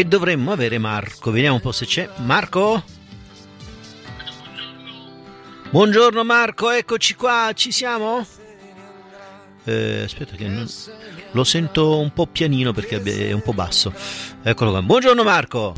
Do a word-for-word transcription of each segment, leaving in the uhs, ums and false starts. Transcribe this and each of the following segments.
e dovremmo avere Marco. Vediamo un po' se c'è. Marco? Buongiorno Marco, eccoci qua, ci siamo? Eh, aspetta che non... lo sento un po' pianino perché è un po' basso. Eccolo qua. Buongiorno Marco.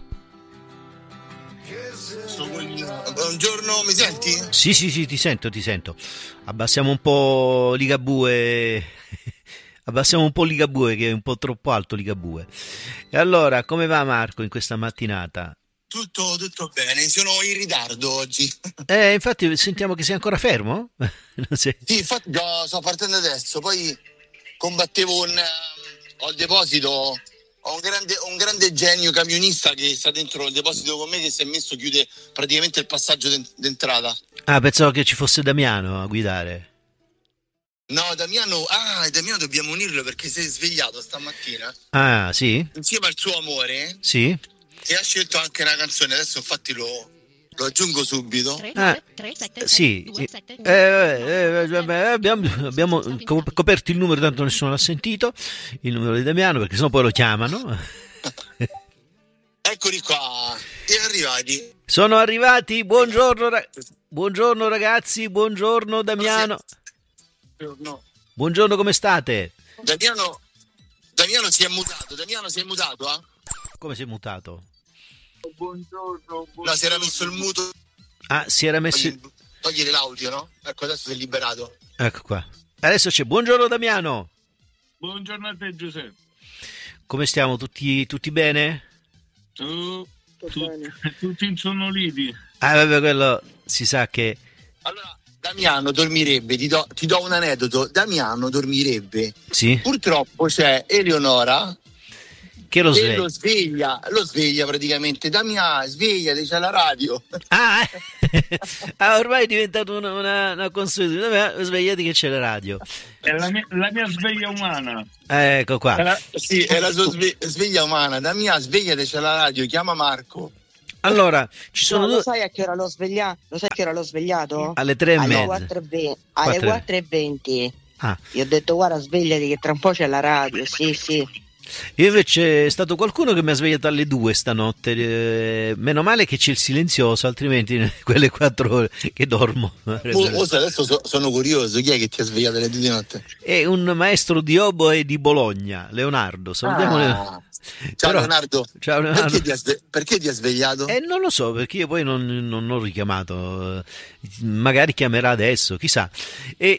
Buongiorno, mi senti? Sì, sì, sì, ti sento, ti sento. Abbassiamo un po' Ligabue. Abbassiamo un po' Ligabue che è un po' troppo alto Ligabue. E allora, come va Marco in questa mattinata? Tutto, tutto bene, sono in ritardo oggi. Eh, infatti sentiamo che sei ancora fermo? Non sei... Sì, infatti no, sto partendo adesso, poi combattevo un, ho il deposito, ho un grande, un grande genio camionista che sta dentro il deposito con me che si è messo, chiude praticamente il passaggio d'entrata. Ah, pensavo che ci fosse Damiano a guidare. No, Damiano, ah, Damiano dobbiamo unirlo perché si è svegliato stamattina. Ah, sì? Insieme al suo amore. Sì. E ha scelto anche una canzone, adesso infatti lo, lo aggiungo subito. Ah, sì, eh, eh, eh, abbiamo, abbiamo coperto il numero, tanto nessuno l'ha sentito, il numero di Damiano, perché sennò poi lo chiamano. Eccoli qua, siete arrivati. Sono arrivati, buongiorno, ra- buongiorno ragazzi, buongiorno Damiano. No. Buongiorno, come state? Damiano, Damiano si è mutato, Damiano si è mutato, eh? Come si è mutato? Buongiorno, buongiorno. No, si era messo il muto. Ah, si era messo... Togli, togliere l'audio, no? Ecco, adesso si è liberato. Ecco qua. Adesso c'è. Buongiorno Damiano. Buongiorno a te Giuseppe. Come stiamo? Tutti, tutti bene? Tu, tu, tutti insonnoliti. Ah, vabbè, quello si sa che... Allora, Damiano dormirebbe, ti do, ti do un aneddoto. Damiano dormirebbe. Sì. Purtroppo c'è Eleonora... Che lo sveglia? Lo sveglia, lo sveglia praticamente. Damiano, svegliati, c'è la radio. Ah, ah, ormai è diventato una, una, una consuetudine. Svegliati che c'è la radio. È la mia, la mia sveglia umana. Ecco qua. È la, sì, è la sua sve, sveglia umana. Damiano, svegliati, c'è la radio, chiama Marco. Allora, ci sono no, due... Lo sai a che ora l'ho svegliato? Lo sai a che ora l'ho svegliato? Alle tre e alle mezza. quattro e venti. Alle quattro e venti. Ah. Io ho detto guarda svegliati che tra un po' c'è la radio. Sì, sì. Io invece è stato qualcuno che mi ha svegliato alle due stanotte, eh, meno male che c'è il silenzioso, altrimenti quelle quattro ore che dormo. Oh, oh, adesso so, sono curioso, chi è che ti ha svegliato alle due di notte? È un maestro di oboe di Bologna, Leonardo, salutiamo ah. Leonardo. Ciao, Però, Leonardo. Ciao Leonardo. Perché ti ha, sve- perché ti ha svegliato? Eh, non lo so, perché io poi non, non ho richiamato, magari chiamerà adesso, chissà. E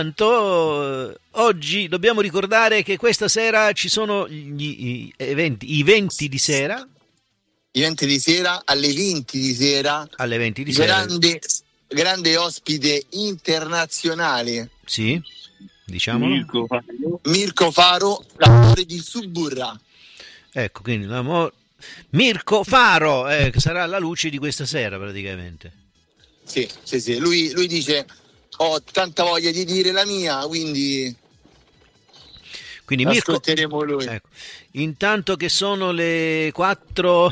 intanto oggi dobbiamo ricordare che questa sera ci sono gli eventi, i venti di sera. I venti di sera, alle venti di sera. Alle venti di sera. Grande, grande ospite internazionale. Sì, diciamo. Mirko Faro. Mirko Faro, l'attore di Suburra. Ecco, quindi l'amore... Mirko Faro eh, sarà la luce di questa sera praticamente. Sì, sì, sì. Lui, lui dice ho tanta voglia di dire la mia, quindi, quindi Mirko... ascolteremo lui. Ecco. Intanto che sono le quattro...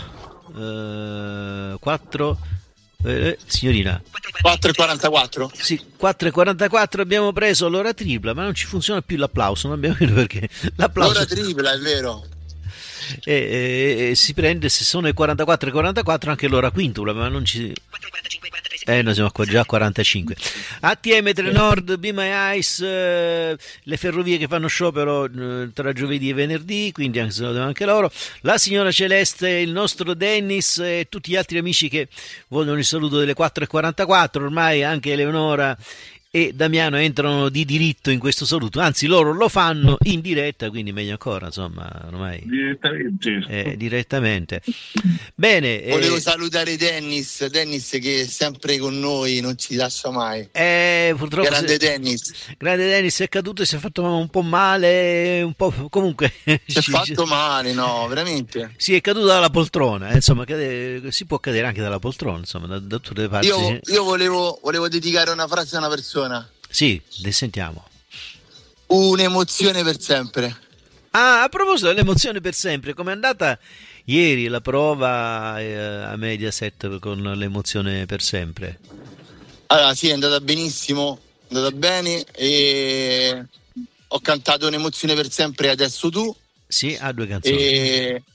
Eh, quattro... Eh, signorina quattro e quarantaquattro. Sì, quattro e quarantaquattro abbiamo preso l'ora tripla, ma non ci funziona più l'applauso, non abbiamo capito perché l'applauso... L'ora tripla, è vero. E, e, e si prende, se sono le quarantaquattro e quarantaquattro, anche l'ora quintupla, ma non ci... Eh, noi siamo qua già a quarantacinque. A T M, Trenord, Be My Ice, eh, le ferrovie che fanno sciopero eh, tra giovedì e venerdì, quindi anche, anche loro. La signora Celeste, il nostro Dennis e tutti gli altri amici che vogliono il saluto delle quattro e quarantaquattro. Ormai anche Eleonora e Damiano entrano di diritto in questo saluto, anzi loro lo fanno in diretta, quindi meglio ancora, insomma, ormai direttamente. Eh, direttamente. Bene, volevo eh, salutare Dennis, Dennis che è sempre con noi, non ci lascia mai. Eh, purtroppo grande se, Dennis. Grande Dennis è caduto e si è fatto un po' male, un po' comunque si è fatto male, no, veramente. Sì, è caduto dalla poltrona, eh, insomma, cade, si può cadere anche dalla poltrona, insomma, da, da tutte le parti. Io, io volevo, volevo dedicare una frase a una persona. Sì, ne sentiamo. Un'emozione per sempre. Ah, a proposito dell'emozione per sempre, com'è andata ieri la prova eh, a Mediaset con l'emozione per sempre? Allora, sì, è andata benissimo, è andata bene e ho cantato un'emozione per sempre, Adesso tu. Sì, ha due canzoni. E,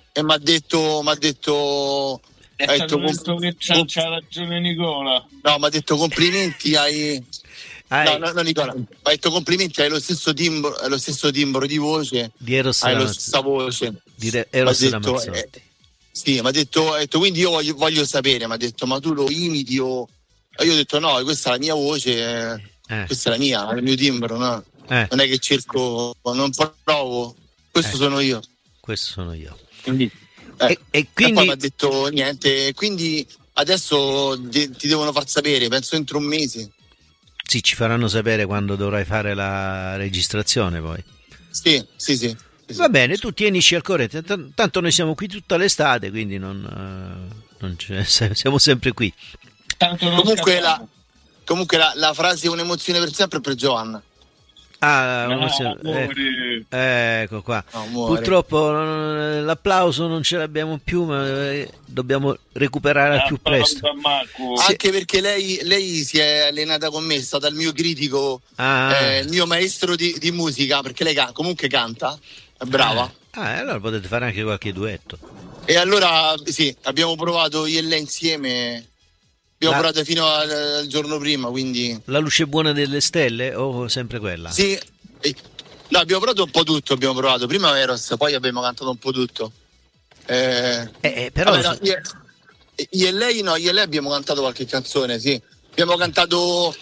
e mi ha detto, m'ha detto, È ha stato detto, detto che c'ha, com- c'ha ragione Nicola. no, mi ha detto complimenti ai, Ah, no, no, no, Nicola, mi ha detto complimenti, hai lo stesso timbro, hai lo stesso timbro di voce, di Eros hai la Ramazzotti. stessa voce. Di Re- Mi ha Eros detto, Ramazzotti. eh, sì, mi ha detto, ha detto, quindi io voglio, voglio sapere, mi ha detto, ma tu lo imiti o... E io ho detto no, questa è la mia voce, eh, Eh, questa è la mia, è il mio timbro, no? eh, Non è che cerco, non provo, questo Eh. sono io. questo sono io. Quindi, eh. E, e E quindi poi mi ha detto niente, quindi adesso ti, ti devono far sapere, penso entro un mese. sì, ci faranno sapere quando dovrai fare la registrazione poi. Sì, sì, sì. sì, sì. Va bene, tu tienici al corrente, t- tanto noi siamo qui tutta l'estate, quindi non, eh, non c'è- siamo sempre qui. Tanto non Comunque, scappiamo. la, comunque la, la frase un'emozione per sempre è per Giovanna. Ah, No, uno si- eh, amore. ecco qua. Amore. Purtroppo non- l'applauso non ce l'abbiamo più, ma eh, dobbiamo recuperare al più presto. Applauso a Marco. Sì. Anche perché lei, lei si è allenata con me, è stata il mio critico, Ah, eh, il mio maestro di, di musica, perché lei ca- comunque canta, è brava. Ah, e allora potete fare anche qualche duetto. E allora sì, abbiamo provato io e lei insieme, abbiamo La- provato fino al, al giorno prima, quindi La luce buona delle stelle o sempre quella? sì. E- no, abbiamo provato un po' tutto, abbiamo provato prima Eros, poi abbiamo cantato un po' tutto. Eh, Eh, eh, però vabbè, no, se- io, io e lei no, io e lei abbiamo cantato qualche canzone, sì. Abbiamo cantato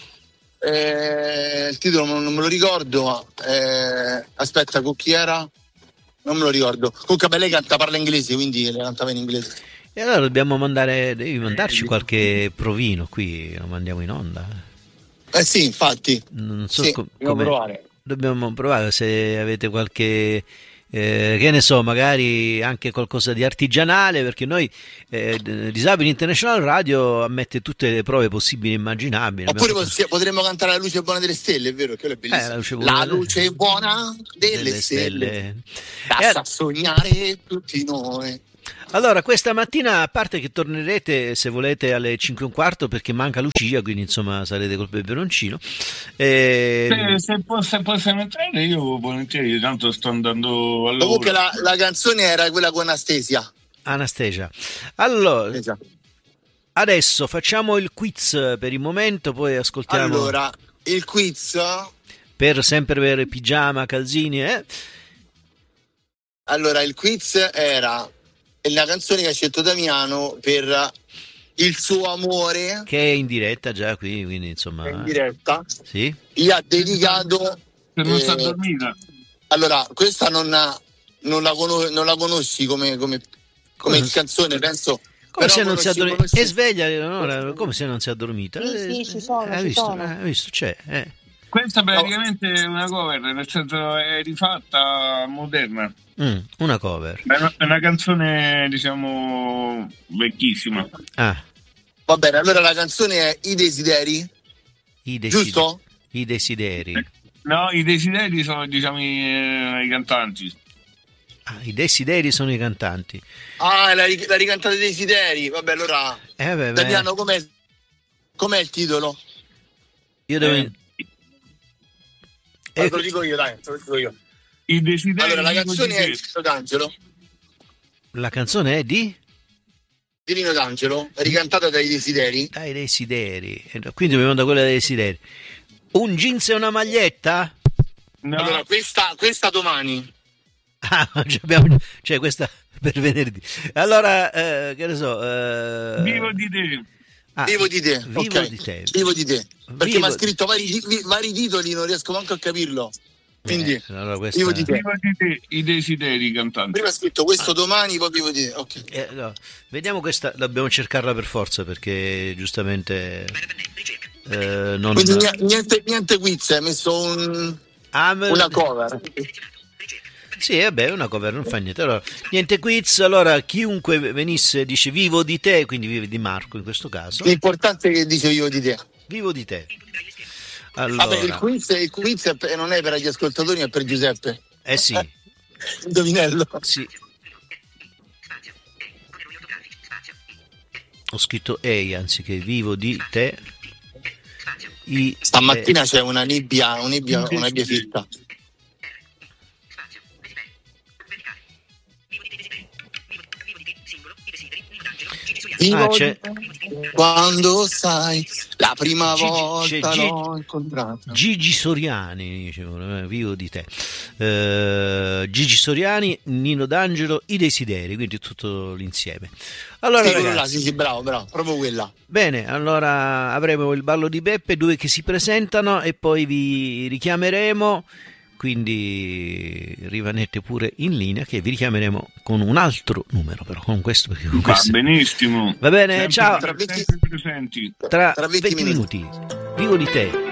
eh, il titolo non, non me lo ricordo, ma eh, aspetta, con chi era? Non me lo ricordo. Comunque beh, lei canta, parla inglese, quindi le cantava in inglese. e allora dobbiamo mandare, devi mandarci qualche provino qui, lo mandiamo in onda. Eh sì, infatti. Non so Sì, com- dobbiamo come. provare. Dobbiamo provare se avete qualche, eh, che ne so, magari anche qualcosa di artigianale, perché noi eh, Disabili International Radio ammette tutte le prove possibili e immaginabili. Oppure Abbiamo fatto- possi- potremmo cantare La luce buona delle stelle, è vero? Che è bellissimo. Eh, la luce buona La delle- luce buona delle, delle stelle. stelle. Basta Eh, sognare tutti noi. Allora, questa mattina, a parte che tornerete se volete alle cinque e un quarto perché manca Lucia, quindi insomma sarete col peperoncino. E... Se, se, po- se possiamo entrare io volentieri, tanto sto andando al Comunque lavoro. la, la canzone era quella con Anastasia. Anastasia. Allora, Esatto. adesso facciamo il quiz per il momento, poi ascoltiamo Allora, il quiz. per sempre per pigiama, calzini, eh? Allora, il quiz era la canzone che ha scelto Damiano per il suo amore Che è in diretta già qui, quindi insomma. in diretta. Sì? Gli ha dedicato. Se non sta eh, dormita. Allora, questa non, ha- non, la, cono- non la conosci come, come, come Come- canzone, penso. Come Però se non si è conosci- addormentata? conosci- È sveglia, Eleonora, come se non si è addormenta? Sì, Eh, sì, ci sono, hai ci visto? sono. Eh, hai visto? C'è, eh. Questa praticamente è una cover, nel senso è rifatta moderna. Mm, una cover. È una, è una canzone, diciamo, vecchissima. Ah, Va bene, allora la canzone è I desideri, i desideri. giusto? I desideri. No, i desideri sono, diciamo, i, eh, i cantanti. Ah, i desideri sono i cantanti. Ah, la, ri- la ricantata dei desideri. Vabbè, allora. Eh, vabbè, beh, Damiano, com'è, com'è il titolo? io devo... eh, Eh, Eh, te lo dico io, dai, te lo dico io. I desideri Allora, la di canzone è Così di Nino D'Angelo, la canzone è di? di Nino D'Angelo, ricantata dai desideri. Dai desideri. Eh, Quindi dobbiamo da quella dei desideri. Un jeans e una maglietta? No, Allora, questa, questa domani. Ah, ci abbiamo- cioè questa per venerdì. Allora, eh, che ne so... eh, vivo di te. ah, Vivo di te. Vivo ok. di te. Vivo di te. Perché Vivo- mi ha scritto vari, vi- vari titoli, non riesco manco a capirlo. Quindi, Eh, allora questa- vivo di te. Vivo di te, i desideri, i cantanti. Prima ha scritto questo domani, poi vivo di te. Ok. Eh, no, vediamo questa, dobbiamo cercarla per forza perché giustamente eh, non... Quindi ni- niente, niente quiz, hai messo un, Ah, ma- una cover. Sì, vabbè, una cover non fa niente. Allora, niente quiz, allora chiunque venisse dice vivo di te, quindi vive di Marco in questo caso. L'importante è che dice vivo di te. Vivo di te. Allora, Vabbè, il quiz, il quiz è per- non è per gli ascoltatori, è per Giuseppe. eh sì, Indovinello. sì. Ho scritto Ehi anziché vivo di te. I, Stamattina c'è una nebbia, una nebbia, una nebbia fitta. Vivo Ah, di c'è- te quando sai la prima Gigi- volta c'è Gi- l'ho incontrata. Gigi Soriani, dicevano, eh, vivo di te. Eh, Gigi Soriani, Nino D'Angelo, I Desideri, quindi tutto l'insieme. Allora, Sì, quello là, ragazzi, sì, sì, bravo, bravo, proprio quella. bene, allora avremo il ballo di Beppe, due che si presentano e poi vi richiameremo, quindi rimanete pure in linea che vi richiameremo con un altro numero, però con questo perché con Va questo... benissimo. Va bene, Sempre- ciao. sempre presenti. Tra Tra venti venti minuti. Vivo di te.